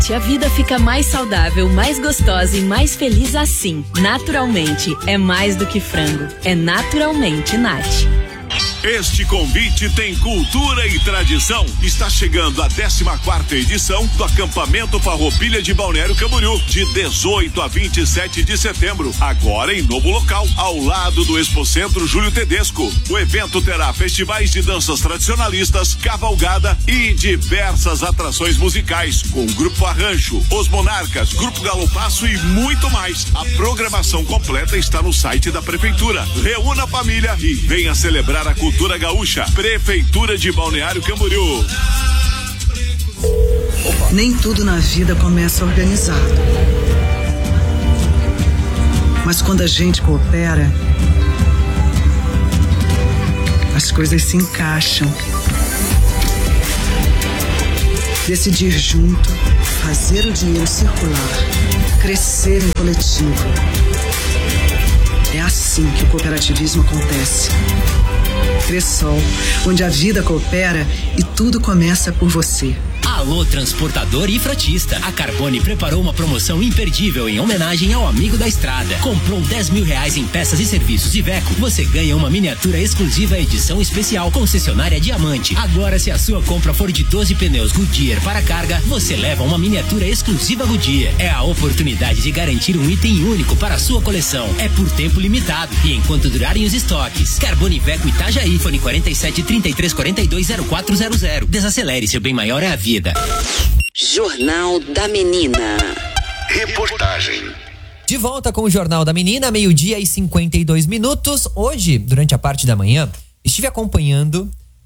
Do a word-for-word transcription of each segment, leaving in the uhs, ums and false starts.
A vida fica mais saudável, mais gostosa e mais feliz assim. Naturalmente, é mais do que frango. É Naturalmente Nat. Este convite tem cultura e tradição. Está chegando a décima quarta edição do acampamento Farroupilha de Balneário Camboriú, de dezoito a vinte e sete de setembro, agora em novo local, ao lado do Expocentro Júlio Tedesco. O evento terá festivais de danças tradicionalistas, cavalgada e diversas atrações musicais, com Grupo Arrancho, Os Monarcas, Grupo Galopaço e muito mais. A programação completa está no site da Prefeitura. Reúna a família e venha celebrar a cultura Cultura Gaúcha, Prefeitura de Balneário Camboriú. Nem tudo na vida começa organizado. Mas quando a gente coopera, as coisas se encaixam. Decidir junto, fazer o dinheiro circular, crescer em coletivo. É assim que o cooperativismo acontece. Cressol, onde a vida coopera e tudo começa por você. Alô, transportador e frotista. A Carbone preparou uma promoção imperdível em homenagem ao amigo da estrada. Comprou dez mil reais em peças e serviços Iveco, você ganha uma miniatura exclusiva edição especial concessionária Diamante. Agora, se a sua compra for de doze pneus Goodyear para carga, você leva uma miniatura exclusiva Goodyear. É a oportunidade de garantir um item único para a sua coleção. É por tempo limitado e enquanto durarem os estoques. Carbone Iveco Itajaí, fone quarenta e sete, trinta e três, quarenta e dois, zero quatro zero zero. Desacelere, seu bem maior é a vida. Jornal da Menina. Reportagem. De volta com o Jornal da Menina, meio-dia e cinquenta e dois minutos. Hoje, durante a parte da manhã, estive acompanhando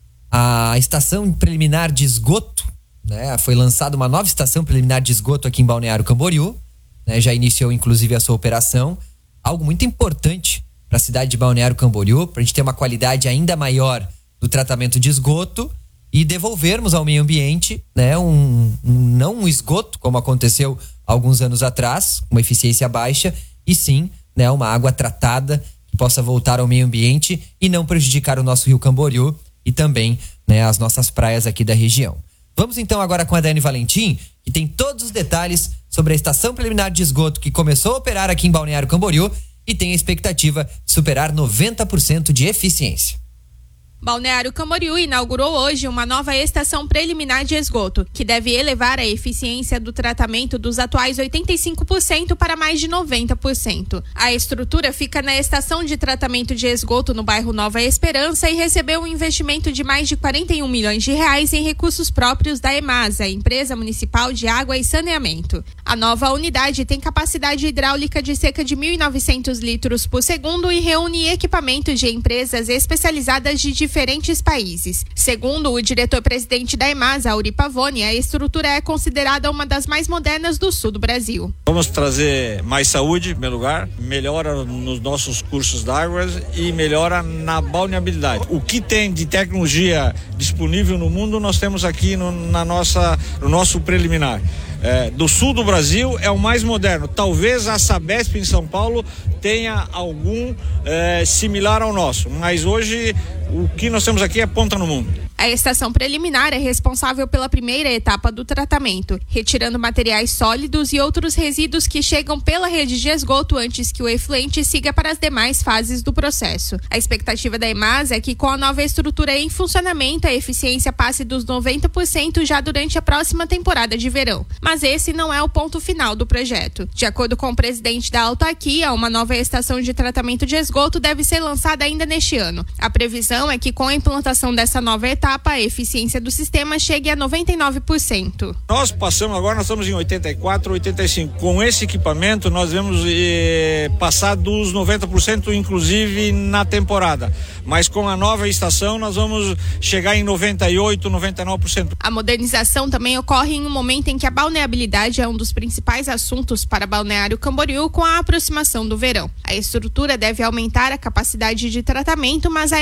a estação preliminar de esgoto, né? Foi lançada uma nova estação preliminar de esgoto aqui em Balneário Camboriú, né? Já iniciou inclusive a sua operação. Algo muito importante para a cidade de Balneário Camboriú, para a gente ter uma qualidade ainda maior do tratamento de esgoto e devolvermos ao meio ambiente, né, um, um, não um esgoto, como aconteceu alguns anos atrás, uma eficiência baixa, e sim, né, uma água tratada que possa voltar ao meio ambiente e não prejudicar o nosso rio Camboriú e também, né, as nossas praias aqui da região. Vamos então agora com a Dani Valentim, que tem todos os detalhes sobre a estação preliminar de esgoto que começou a operar aqui em Balneário Camboriú e tem a expectativa de superar noventa por cento de eficiência. Balneário Camboriú inaugurou hoje uma nova estação preliminar de esgoto, que deve elevar a eficiência do tratamento dos atuais oitenta e cinco por cento para mais de noventa por cento. A estrutura fica na estação de tratamento de esgoto no bairro Nova Esperança e recebeu um investimento de mais de quarenta e um milhões de reais em recursos próprios da EMASA, Empresa Municipal de Água e Saneamento. A nova unidade tem capacidade hidráulica de cerca de mil e novecentos litros por segundo e reúne equipamentos de empresas especializadas de diferentes países. Segundo o diretor-presidente da EMASA, Auri Pavone, a estrutura é considerada uma das mais modernas do sul do Brasil. Vamos trazer mais saúde, em primeiro lugar, melhora nos nossos cursos d'água e melhora na balneabilidade. O que tem de tecnologia disponível no mundo, nós temos aqui no, na nossa, no nosso preliminar. É, do sul do Brasil é o mais moderno. Talvez a Sabesp em São Paulo tenha algum é, similar ao nosso, mas hoje o que nós temos aqui é ponta no mundo. A estação preliminar é responsável pela primeira etapa do tratamento, retirando materiais sólidos e outros resíduos que chegam pela rede de esgoto antes que o efluente siga para as demais fases do processo. A expectativa da EMASA é que com a nova estrutura em funcionamento, a eficiência passe dos noventa por cento já durante a próxima temporada de verão. Mas esse não é o ponto final do projeto. De acordo com o presidente da autarquia, uma nova estação de tratamento de esgoto deve ser lançada ainda neste ano. A previsão é que com a implantação dessa nova etapa, a eficiência do sistema chegue a noventa e nove por cento. Nós passamos agora, nós estamos em oitenta e quatro, oitenta e cinco. Com esse equipamento, nós vamos eh, passar dos noventa por cento, inclusive na temporada. Mas com a nova estação, nós vamos chegar em noventa e oito, noventa e nove por cento. A modernização também ocorre em um momento em que a balneabilidade é um dos principais assuntos para Balneário Camboriú com a aproximação do verão. A estrutura deve aumentar a capacidade de tratamento, mas a EMASA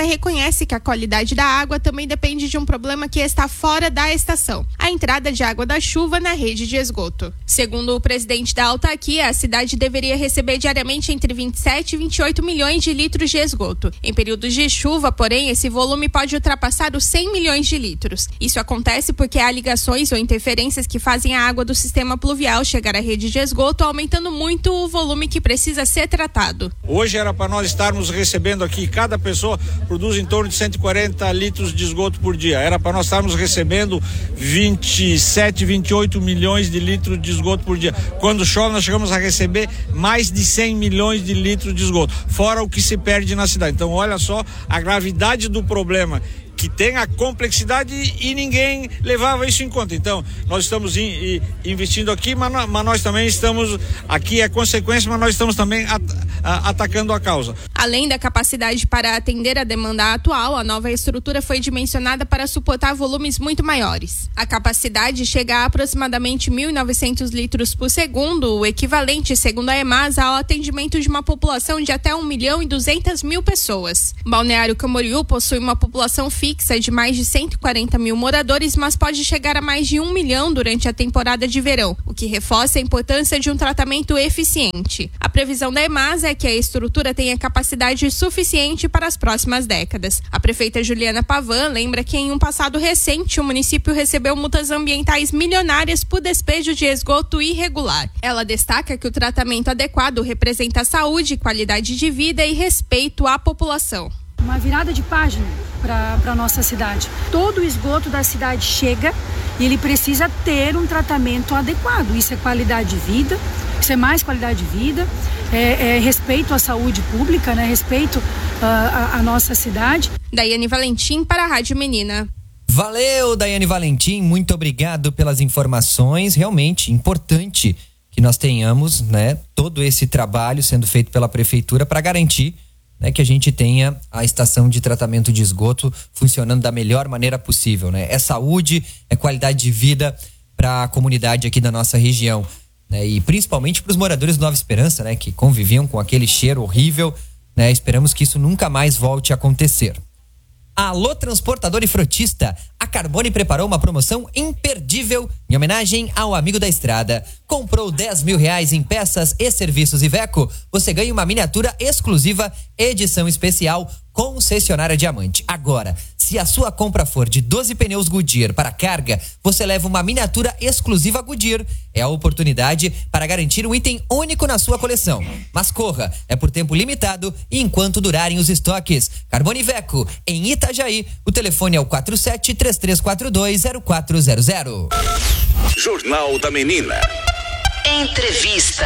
reconhece que a qualidade da água também depende de um problema que está fora da estação: a entrada de água da chuva na rede de esgoto. Segundo o presidente da autarquia, a cidade deveria receber diariamente entre vinte e sete e vinte e oito milhões de litros de esgoto. Em períodos de chuva, porém, esse volume pode ultrapassar os cem milhões de litros. Isso acontece porque há ligações ou interferências que fazem a água do sistema pluvial chegar à rede de esgoto, aumentando muito o volume que precisa ser tratado. Hoje era para nós estarmos recebendo aqui, cada pessoa produz em torno de cento e quarenta litros de esgoto por dia. Era para nós estarmos recebendo vinte e sete, vinte e oito milhões de litros de esgoto por dia. Quando chove, nós chegamos a receber mais de cem milhões de litros de esgoto, fora o que se perde na cidade. Então, olha só a gravidade do problema, que tem a complexidade e ninguém levava isso em conta. Então, nós estamos in, in, investindo aqui, mas, mas nós também estamos, aqui é consequência, mas nós estamos também at, a, atacando a causa. Além da capacidade para atender a demanda atual, a nova estrutura foi dimensionada para suportar volumes muito maiores. A capacidade chega a aproximadamente mil e novecentos litros por segundo, o equivalente, segundo a EMASA, ao atendimento de uma população de até um milhão e duzentas mil pessoas. Balneário Camboriú possui uma população fixa de mais de cento e quarenta mil moradores, mas pode chegar a mais de um milhão durante a temporada de verão, o que reforça a importância de um tratamento eficiente. A previsão da EMASA é que a estrutura tenha capacidade suficiente para as próximas décadas. A prefeita Juliana Pavan lembra que em um passado recente o município recebeu multas ambientais milionárias por despejo de esgoto irregular. Ela destaca que o tratamento adequado representa saúde, qualidade de vida e respeito à população. Uma virada de página para a nossa cidade. Todo o esgoto da cidade chega e ele precisa ter um tratamento adequado. Isso é qualidade de vida, isso é mais qualidade de vida, é, é respeito à saúde pública, né? Respeito uh, à nossa cidade. Daiane Valentim para a Rádio Menina. Valeu, Daiane Valentim, muito obrigado pelas informações. Realmente importante que nós tenhamos, né, todo esse trabalho sendo feito pela prefeitura para garantir, né, que a gente tenha a estação de tratamento de esgoto funcionando da melhor maneira possível, né? É saúde, é qualidade de vida para a comunidade aqui da nossa região, né? E principalmente para os moradores de Nova Esperança, né, que conviviam com aquele cheiro horrível, né? Esperamos que isso nunca mais volte a acontecer. Alô, transportador e frotista, a Carbone preparou uma promoção imperdível em homenagem ao amigo da estrada. Comprou dez mil reais em peças e serviços Iveco, você ganha uma miniatura exclusiva edição especial concessionária Diamante. Agora, se a sua compra for de doze pneus Goodyear para carga, você leva uma miniatura exclusiva Goodyear. É a oportunidade para garantir um item único na sua coleção. Mas corra, é por tempo limitado e enquanto durarem os estoques. Carbone Iveco, em Itajaí, o telefone é o quatro sete, três três quatro dois, zero quatro zero zero. Jornal da Menina. Entrevista.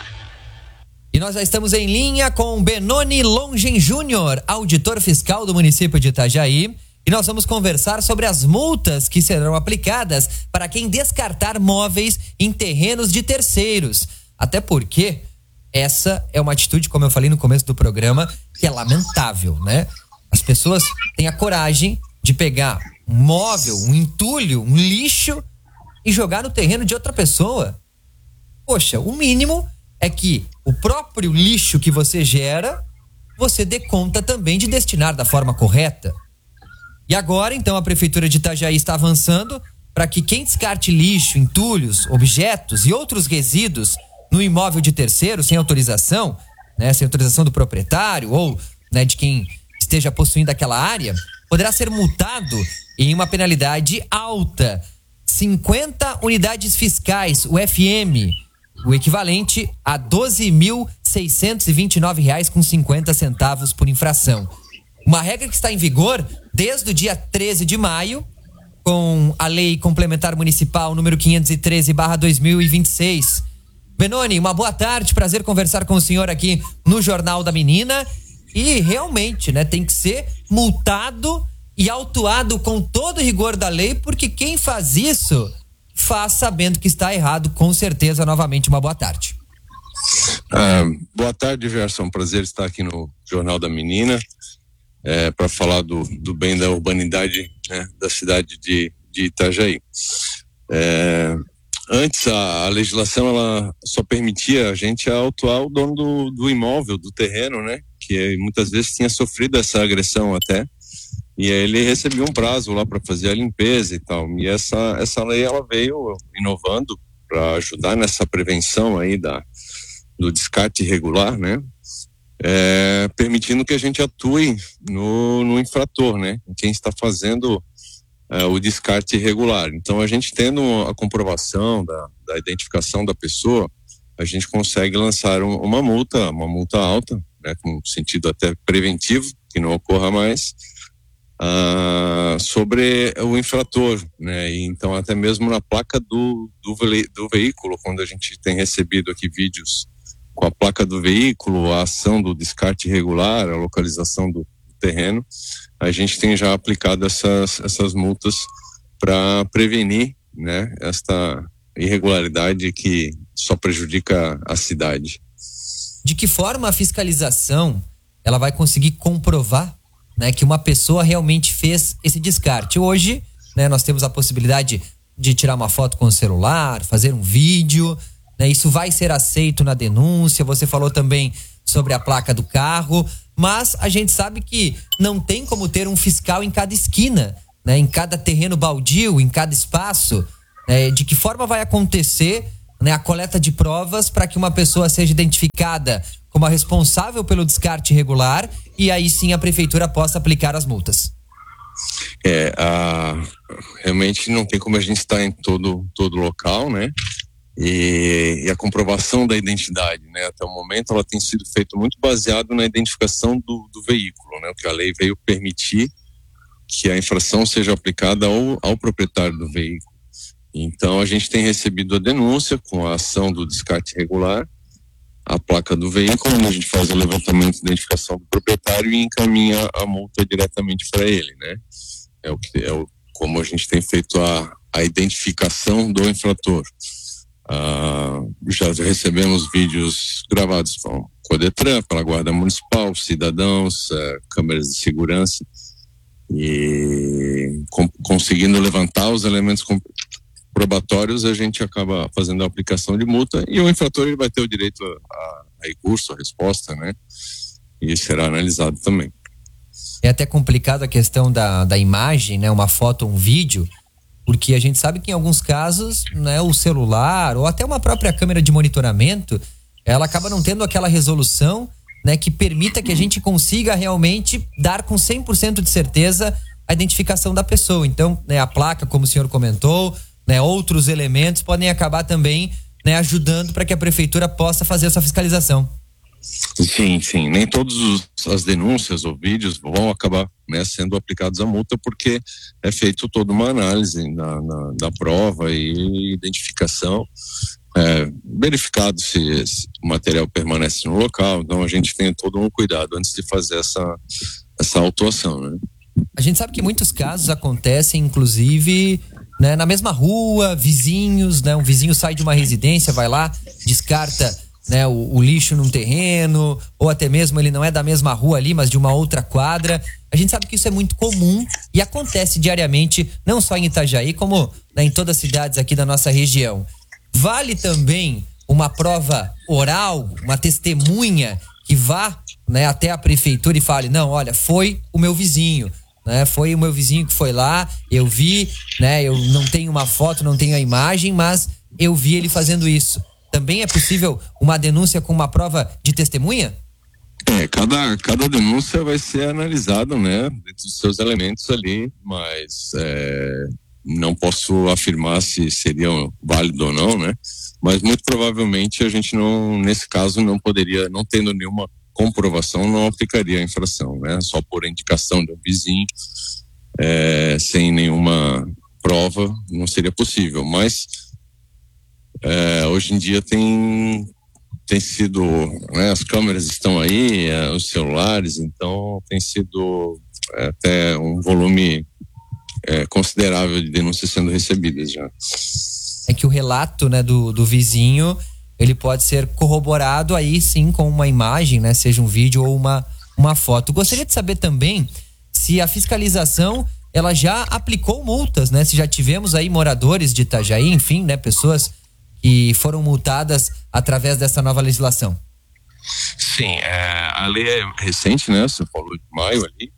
E nós já estamos em linha com Benoni Longen Júnior, auditor fiscal do município de Itajaí. E nós vamos conversar sobre as multas que serão aplicadas para quem descartar móveis em terrenos de terceiros. Até porque essa é uma atitude, como eu falei no começo do programa, que é lamentável, né? As pessoas têm a coragem de pegar um móvel, um entulho, um lixo e jogar no terreno de outra pessoa. Poxa, o mínimo é que o próprio lixo que você gera, você dê conta também de destinar da forma correta. E agora, então, a Prefeitura de Itajaí está avançando para que quem descarte lixo, entulhos, objetos e outros resíduos no imóvel de terceiro, sem autorização, né, sem autorização do proprietário ou, né, de quem esteja possuindo aquela área, poderá ser multado em uma penalidade alta, cinquenta unidades fiscais, o F M, o equivalente a doze mil seiscentos e vinte e nove reais com cinquenta centavos por infração. Uma regra que está em vigor desde o dia treze de maio, com a Lei Complementar Municipal número quinhentos e treze barra dois mil e vinte e seis. Benoni, uma boa tarde, prazer conversar com o senhor aqui no Jornal da Menina. E realmente, né, tem que ser multado e autuado com todo o rigor da lei, porque quem faz isso faz sabendo que está errado, com certeza. Novamente, uma boa tarde. Ah, boa tarde, Gerson. Prazer estar aqui no Jornal da Menina, é, para falar do, do bem da urbanidade, né, da cidade de, de Itajaí. É, antes, a, a legislação ela só permitia a gente autuar o dono do, do imóvel, do terreno, né, que muitas vezes tinha sofrido essa agressão até. e ele recebia um prazo lá para fazer a limpeza e tal. E essa, essa lei ela veio inovando para ajudar nessa prevenção aí da, do descarte irregular, né? É, permitindo que a gente atue no, no infrator, né? Quem está fazendo é, o descarte irregular. Então, a gente tendo a comprovação da, da identificação da pessoa, a gente consegue lançar um, uma multa, uma multa alta, né? Com sentido até preventivo, que não ocorra mais, uh, sobre o infrator, né? E então, até mesmo na placa do, do, ve- do veículo, quando a gente tem recebido aqui vídeos com a placa do veículo, a ação do descarte irregular, a localização do terreno, a gente tem já aplicado essas, essas multas para prevenir, né, esta irregularidade que só prejudica a cidade. De que forma a fiscalização ela vai conseguir comprovar, né, que uma pessoa realmente fez esse descarte? Hoje, né, nós temos a possibilidade de tirar uma foto com o celular, fazer um vídeo, né, isso vai ser aceito na denúncia. Você falou também sobre a placa do carro, mas a gente sabe que não tem como ter um fiscal em cada esquina, né, em cada terreno baldio, em cada espaço. Né, de que forma vai acontecer, né, a coleta de provas para que uma pessoa seja identificada como a responsável pelo descarte irregular e aí sim a prefeitura possa aplicar as multas? É, a, realmente não tem como a gente estar em todo, todo local, né? E, e a comprovação da identidade, né? Até o momento ela tem sido feita muito baseado na identificação do, do veículo, né? O que a lei veio permitir que a infração seja aplicada ao, ao proprietário do veículo. Então a gente tem recebido a denúncia com a ação do descarte irregular, a placa do veículo, a gente faz o levantamento de identificação do proprietário e encaminha a multa diretamente para ele, né? É o que é o, como a gente tem feito a, a identificação do infrator. Uh, já recebemos vídeos gravados com o Codetran, pela Guarda Municipal, cidadãos, uh, câmeras de segurança, e com, conseguindo levantar os elementos probatórios, a gente acaba fazendo a aplicação de multa e o infrator ele vai ter o direito a, a recurso, a resposta, né? E será analisado também. É até complicado a questão da, da imagem, né? Uma foto, um vídeo, porque a gente sabe que em alguns casos, né, o celular ou até uma própria câmera de monitoramento, ela acaba não tendo aquela resolução, né, que permita que a gente consiga realmente dar com cem por cento de certeza a identificação da pessoa. Então, né, a placa, como o senhor comentou, né, outros elementos podem acabar também, né, ajudando para que a prefeitura possa fazer essa fiscalização. Sim, sim. Nem todas as denúncias ou vídeos vão acabar, né, sendo aplicados a multa, porque é feito toda uma análise na, na, da prova e identificação, é, verificado se esse material permanece no local. Então a gente tem todo um cuidado antes de fazer essa, essa autuação, né? A gente sabe que muitos casos acontecem, inclusive, né, na mesma rua, vizinhos, né? Um vizinho sai de uma residência, vai lá, descarta, né, o, o lixo num terreno, ou até mesmo ele não é da mesma rua ali, mas de uma outra quadra. A gente sabe que isso é muito comum e acontece diariamente, não só em Itajaí, como, né, em todas as cidades aqui da nossa região. Vale também uma prova oral, uma testemunha que vá, né, até a prefeitura e fale, não, olha, foi o meu vizinho, né, foi o meu vizinho que foi lá, eu vi, né, eu não tenho uma foto, não tenho a imagem, mas eu vi ele fazendo isso. Também é possível uma denúncia com uma prova de testemunha? É, cada, cada denúncia vai ser analisada, né, dentro dos seus elementos ali, mas é, não posso afirmar se seria válido ou não, né, mas muito provavelmente a gente não, nesse caso, não poderia, não tendo nenhuma comprovação, não aplicaria a infração, né, só por indicação de um vizinho, é, sem nenhuma prova, não seria possível, mas É, hoje em dia tem, tem sido, né, as câmeras estão aí, é, os celulares, então tem sido é, até um volume é, considerável de denúncias sendo recebidas já. É que o relato, né, do, do vizinho, ele pode ser corroborado aí sim com uma imagem, né, seja um vídeo ou uma, uma foto. Gostaria de saber também se a fiscalização ela já aplicou multas, né, se já tivemos aí moradores de Itajaí, enfim, né, pessoas que foram multadas através dessa nova legislação. Sim, é, a lei é recente, né? Você falou de maio ali.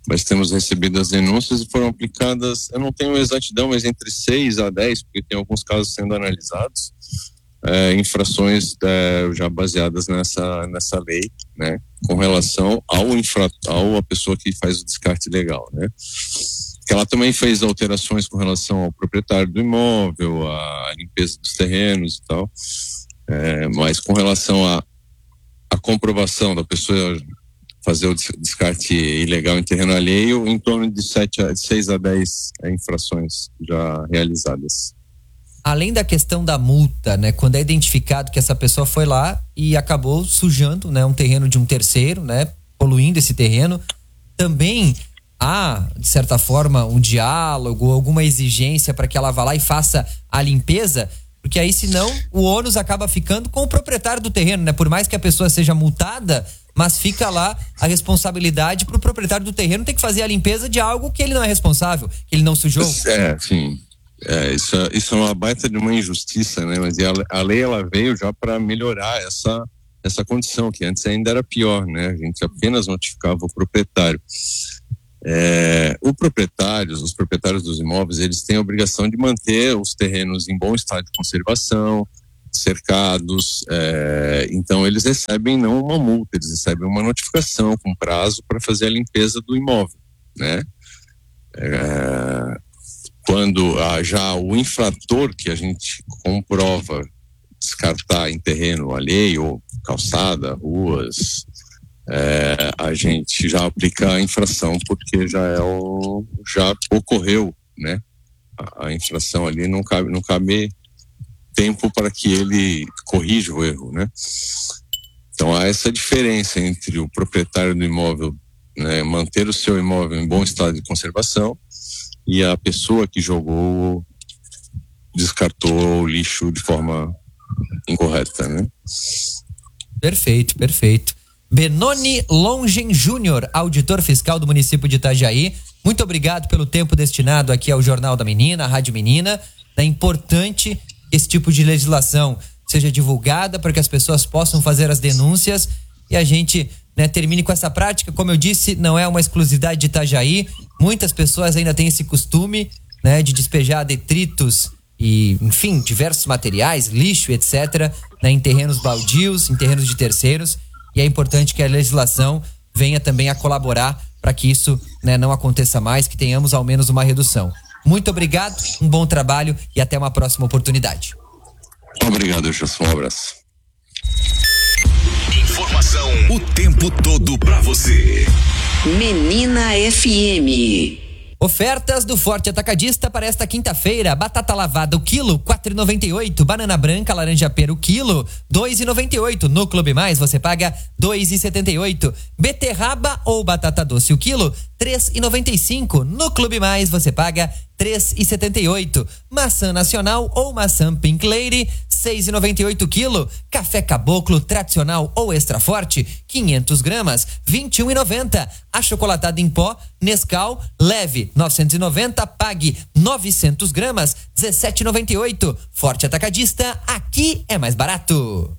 mas temos recebido as denúncias e foram aplicadas, eu não tenho exatidão, mas entre seis a dez, porque tem alguns casos sendo analisados, é, infrações é, já baseadas nessa, nessa lei, né, com relação ao infrator, à pessoa que faz o descarte ilegal, né. Que ela também fez alterações com relação ao proprietário do imóvel, a limpeza dos terrenos e tal, é, mas com relação a a comprovação da pessoa fazer o descarte ilegal em terreno alheio, em torno de sete a, seis a dez infrações já realizadas. Além da questão da multa, né, quando é identificado que essa pessoa foi lá e acabou sujando, né, um terreno de um terceiro, né, poluindo esse terreno, também há, de certa forma, um diálogo, alguma exigência para que ela vá lá e faça a limpeza, porque aí senão o ônus acaba ficando com o proprietário do terreno, né? Por mais que a pessoa seja multada, mas fica lá a responsabilidade para o proprietário do terreno ter que fazer a limpeza de algo que ele não é responsável, que ele não sujou. É, sim. É, isso, isso é uma baita de uma injustiça, né? Mas a, a lei ela veio já para melhorar essa, essa condição, que antes ainda era pior, né? A gente apenas notificava o proprietário. É, o proprietário, os proprietários dos imóveis, eles têm a obrigação de manter os terrenos em bom estado de conservação, cercados, é, então eles recebem não uma multa, eles recebem uma notificação com prazo para fazer a limpeza do imóvel, né? É, quando ah, já o infrator que a gente comprova descartar em terreno alheio, calçada, ruas, É, a gente já aplica a infração porque já é o já ocorreu, né? A, a infração ali não cabe não cabe tempo para que ele corrija o erro, né? Então há essa diferença entre o proprietário do imóvel, né, manter o seu imóvel em bom estado de conservação e a pessoa que jogou, descartou o lixo de forma incorreta, né? Perfeito, perfeito. Benoni Longen Júnior, auditor fiscal do município de Itajaí. Muito obrigado pelo tempo destinado aqui ao Jornal da Menina, à Rádio Menina. É importante que esse tipo de legislação seja divulgada para que as pessoas possam fazer as denúncias e a gente, né, termine com essa prática. Como eu disse, não é uma exclusividade de Itajaí. Muitas pessoas ainda têm esse costume, né, de despejar detritos e, enfim, diversos materiais, lixo, etcétera, né, em terrenos baldios, em terrenos de terceiros. E é importante que a legislação venha também a colaborar para que isso, né, não aconteça mais, que tenhamos ao menos uma redução. Muito obrigado, um bom trabalho e até uma próxima oportunidade. Obrigado, Gilson. Um abraço. Informação o tempo todo para você. Menina F M. Ofertas do Forte Atacadista para esta quinta-feira: batata lavada o quilo, quatro e noventa e oito, banana branca, laranja pera o quilo, dois e noventa e oito. No Clube Mais você paga dois e setenta e oito. Beterraba ou batata doce o quilo, três e noventa e cinco. No Clube Mais você paga três e setenta e oito. Maçã nacional ou maçã Pink Lady, seis e noventa e oito quilo. Café Caboclo tradicional ou extra forte, quinhentos gramas, vinte e um e noventa. Achocolatado em pó Nescau leve, novecentos e noventa, pague novecentos gramas, dezessete e noventa e oito. Forte Atacadista, aqui é mais barato.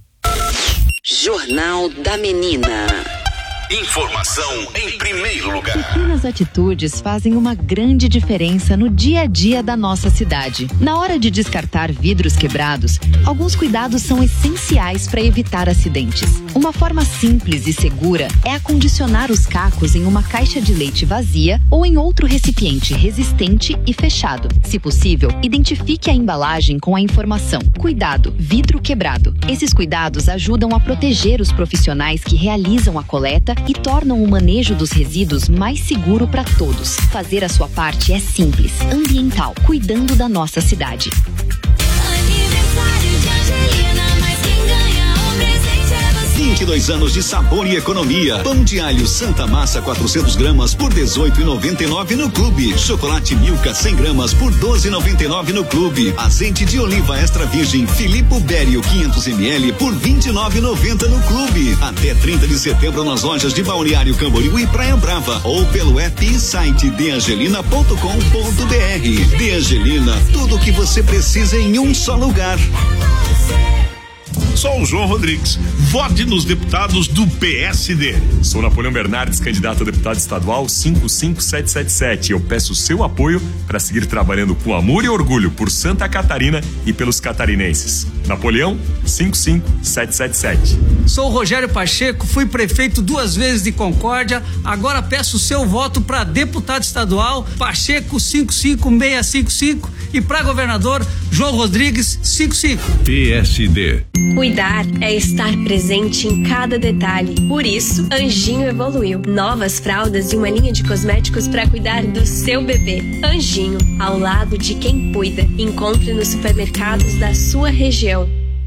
Jornal da Menina. Informação em primeiro lugar. Pequenas atitudes fazem uma grande diferença no dia a dia da nossa cidade. Na hora de descartar vidros quebrados, alguns cuidados são essenciais para evitar acidentes. Uma forma simples e segura é acondicionar os cacos em uma caixa de leite vazia ou em outro recipiente resistente e fechado. Se possível, identifique a embalagem com a informação: cuidado, vidro quebrado. Esses cuidados ajudam a proteger os profissionais que realizam a coleta e tornam o manejo dos resíduos mais seguro para todos. Fazer a sua parte é simples, ambiental, cuidando da nossa cidade. Aniversário de Angelina, mas quem ganha o presente é você. vinte e dois anos de sabor e economia. Pão de alho Santa Massa quatrocentos gramas por dezoito e noventa e nove no Clube. Chocolate Milka cem gramas por doze e noventa e nove no Clube. Azeite de oliva extra virgem Filippo Berio quinhentos mililitros por vinte e nove e noventa no Clube. Até trinta de setembro nas lojas de Balneário Camboriú e Praia Brava ou pelo app e site de angelina ponto com ponto br. De Angelina, tudo o que você precisa em um só lugar. Sou São João Rodrigues. Vote nos deputados do P S D. Sou Napoleão Bernardes, candidato a deputado estadual cinco cinco sete sete sete. Eu peço o seu apoio para seguir trabalhando com amor e orgulho por Santa Catarina e pelos catarinenses. Napoleão cinco cinco sete sete sete. Sou Rogério Pacheco, fui prefeito duas vezes de Concórdia, agora peço o seu voto para deputado estadual Pacheco cinco cinco seis cinco cinco e para governador João Rodrigues cinco cinco. P S D. Cuidar é estar presente em cada detalhe. Por isso, Anjinho evoluiu. Novas fraldas e uma linha de cosméticos para cuidar do seu bebê. Anjinho, ao lado de quem cuida. Encontre nos supermercados da sua região.